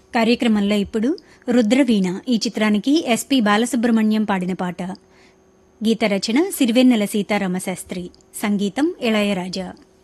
కార్యక్రమంలో ఇప్పుడు రుద్రవీణ ఈ చిత్రానికి ఎస్పి బాలసుబ్రహ్మణ్యం పాడిన పాట. గీత రచన సిరివెన్నెల సీతారామశాస్త్రి, సంగీతం ఇళయరాజా.